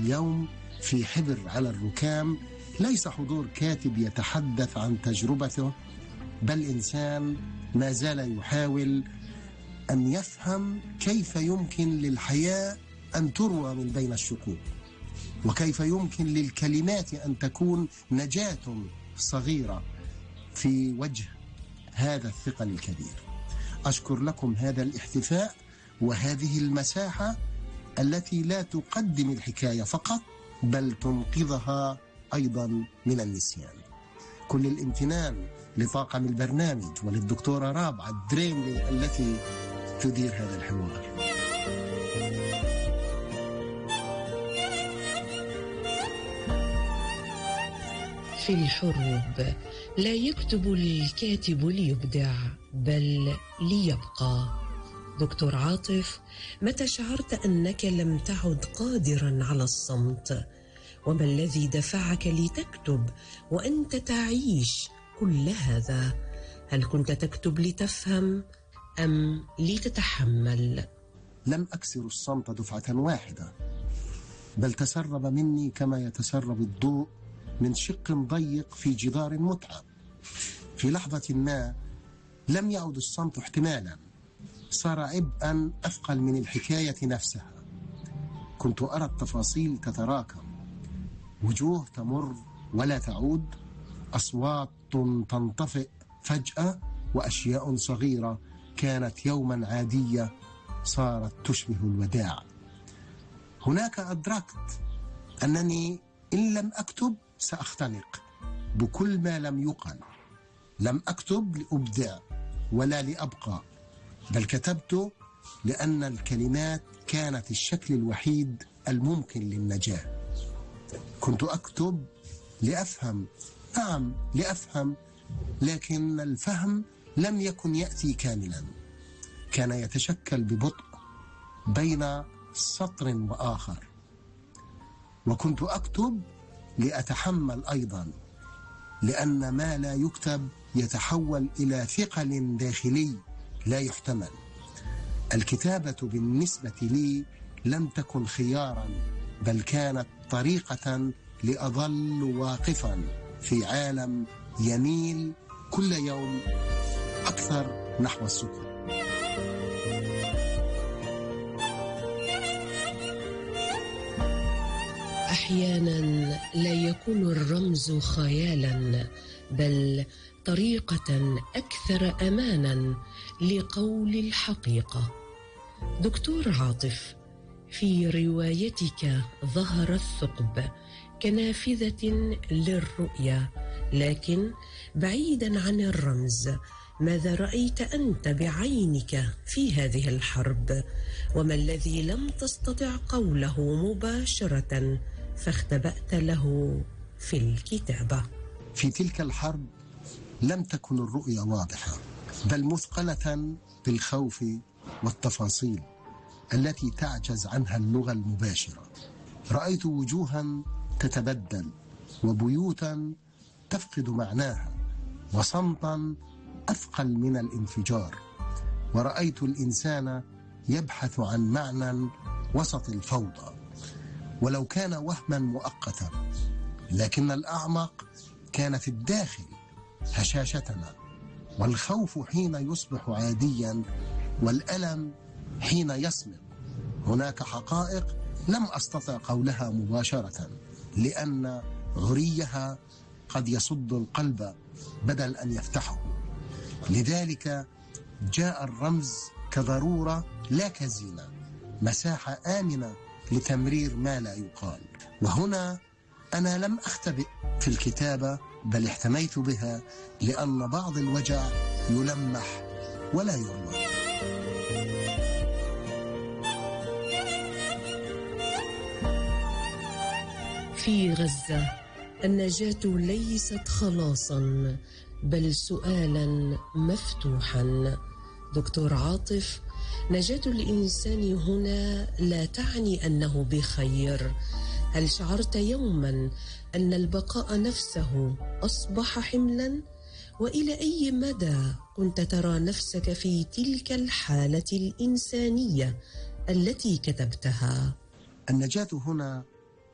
اليوم في حبر على الركام ليس حضور كاتب يتحدث عن تجربته، بل إنسان ما زال يحاول أن يفهم كيف يمكن للحياة أن تروى من بين الشكوك، وكيف يمكن للكلمات أن تكون نجاة صغيرة في وجه هذا الثقل الكبير. أشكر لكم هذا الاحتفاء وهذه المساحة التي لا تقدم الحكاية فقط، بل تنقذها أيضا من النسيان. كل الامتنان لطاقم البرنامج وللدكتورة رابعة الدريملي التي تدير هذا الحوار. في الحروب لا يكتب الكاتب ليبدع بل ليبقى. دكتور عاطف، متى شعرت أنك لم تعد قادرا على الصمت؟ وما الذي دفعك لتكتب وأنت تعيش كل هذا؟ هل كنت تكتب لتفهم أم لتتحمل؟ لم أكسر الصمت دفعة واحدة، بل تسرب مني كما يتسرب الضوء من شق ضيق في جدار متعب. في لحظة ما لم يعد الصمت احتمالا، صار عبئا أثقل من الحكاية نفسها. كنت أرى التفاصيل تتراكم، وجوه تمر ولا تعود، أصوات تنطفئ فجأة، وأشياء صغيرة كانت يوما عادية صارت تشبه الوداع. هناك أدركت أنني إن لم أكتب سأختنق بكل ما لم يقل. لم أكتب لأبدع ولا لأبقى، بل كتبت لأن الكلمات كانت الشكل الوحيد الممكن للنجاة. كنت أكتب لأفهم، نعم لأفهم، لكن الفهم لم يكن يأتي كاملا، كان يتشكل ببطء بين سطر وآخر. وكنت أكتب لأتحمل أيضا، لأن ما لا يكتب يتحول إلى ثقل داخلي لا يحتمل. الكتابة بالنسبة لي لم تكن خيارا، بل كانت طريقة لأظل واقفا في عالم يميل كل يوم أكثر نحو السكون. أحيانا لا يكون الرمز خيالا، بل طريقة أكثر أمانا لقول الحقيقة. دكتور عاطف، في روايتك ظهر الثقب كنافذة للرؤية، لكن بعيدا عن الرمز. ماذا رأيت أنت بعينك في هذه الحرب؟ وما الذي لم تستطع قوله مباشرة فاختبأت له في الكتابة؟ في تلك الحرب لم تكن الرؤية واضحة، بل مثقلة بالخوف والتفاصيل التي تعجز عنها اللغة المباشرة. رأيت وجوها تتبدل، وبيوتا تفقد معناها، وصمتا أثقل من الانفجار. ورأيت الإنسان يبحث عن معنى وسط الفوضى، ولو كان وهما مؤقتا، لكن الأعمق كان في الداخل، هشاشتنا والخوف حين يصبح عاديا، والألم حين يصمت. هناك حقائق لم أستطع قولها مباشرة، لأن عريها قد يصد القلب بدل أن يفتحه. لذلك جاء الرمز كضرورة لا كزينة، مساحة آمنة لتمرير ما لا يقال. وهنا أنا لم أختبئ في الكتابة، بل احتميت بها، لأن بعض الوجع يلمح ولا يروى. في غزة النجاة ليست خلاصا، بل سؤالا مفتوحا. دكتور عاطف، نجاة الإنسان هنا لا تعني أنه بخير. هل شعرت يوما أن البقاء نفسه أصبح حملا؟ وإلى أي مدى كنت ترى نفسك في تلك الحالة الإنسانية التي كتبتها؟ النجاة هنا